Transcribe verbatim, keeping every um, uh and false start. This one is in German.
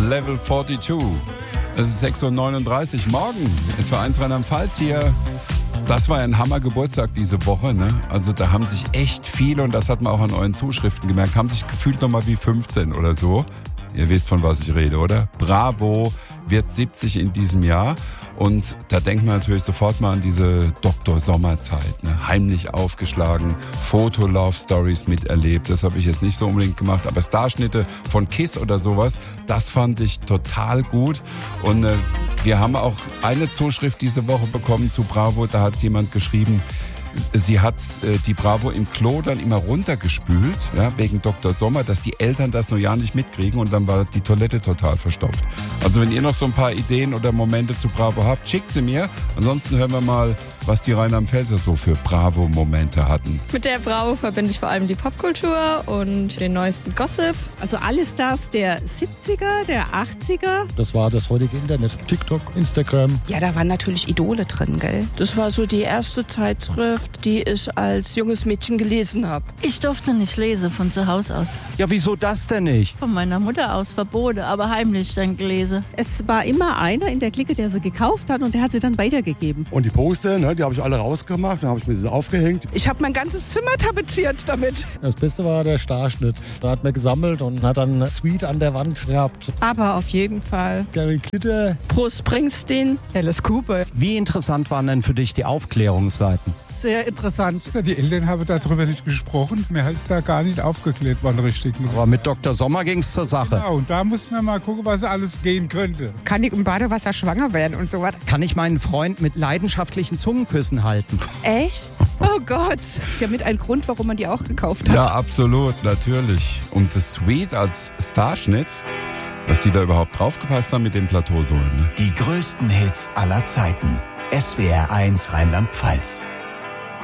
Level zweiundvierzig. Es ist sechs Uhr neununddreißig. Morgen ist für eins Rheinland-Pfalz hier. Das war ein Hammer-Geburtstag diese Woche, ne? Also da haben sich echt viele, und das hat man auch an euren Zuschriften gemerkt, haben sich gefühlt nochmal wie fünfzehn oder so. Ihr wisst, von was ich rede, oder? Bravo wird siebzig in diesem Jahr. Und da denkt man natürlich sofort mal an diese Doktor Sommer-Zeit, ne? Heimlich aufgeschlagen, Foto-Love-Stories miterlebt. Das habe ich jetzt nicht so unbedingt gemacht. Aber Starschnitte von Kiss oder sowas, das fand ich total gut. Und äh, wir haben auch eine Zuschrift diese Woche bekommen zu Bravo. Da hat jemand geschrieben, sie hat äh, die Bravo im Klo dann immer runtergespült, ja, wegen Doktor Sommer, dass die Eltern das nur ja nicht mitkriegen, und dann war die Toilette total verstopft. Also wenn ihr noch so ein paar Ideen oder Momente zu Bravo habt, schickt sie mir. Ansonsten hören wir mal, was die Rheinland-Pfälzer so für Bravo-Momente hatten. Mit der Bravo verbinde ich vor allem die Popkultur und den neuesten Gossip. Also alle Stars der siebziger, der achtziger. Das war das heutige Internet. TikTok, Instagram. Ja, da waren natürlich Idole drin, gell? Das war so die erste Zeitschrift, die ich als junges Mädchen gelesen habe. Ich durfte nicht lesen von zu Hause aus. Ja, wieso das denn nicht? Von meiner Mutter aus verboten, aber heimlich dann gelesen. Es war immer einer in der Clique, der sie gekauft hat, und der hat sie dann weitergegeben. Und die Poster, ne, die habe ich alle rausgemacht, dann habe ich mir sie aufgehängt. Ich habe mein ganzes Zimmer tapeziert damit. Das Beste war der Starschnitt. Da hat man gesammelt und hat dann eine Suite an der Wand gehabt. Aber auf jeden Fall Gary Glitter. Bruce Springsteen. Alice Cooper. Wie interessant waren denn für dich die Aufklärungsseiten? Sehr interessant. Die Eltern haben darüber nicht gesprochen. Mir ist da gar nicht aufgeklärt worden, richtig. Aber mit Doktor Sommer ging es zur Sache. Genau, und da muss man mal gucken, was alles gehen könnte. Kann ich im Badewasser schwanger werden und sowas? Kann ich meinen Freund mit leidenschaftlichen Zungenküssen halten? Echt? Oh Gott. Ist ja mit ein Grund, warum man die auch gekauft hat. Ja, absolut, natürlich. Und das Sweet als Starschnitt, dass die da überhaupt draufgepasst haben mit dem Plateausohlen, ne? Die größten Hits aller Zeiten. S W R eins Rheinland-Pfalz.